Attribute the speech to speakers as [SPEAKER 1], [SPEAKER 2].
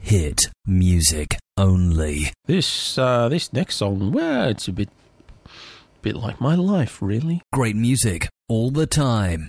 [SPEAKER 1] hit music only.
[SPEAKER 2] This next song, well, it's a bit like my life, really.
[SPEAKER 1] Great music all the time.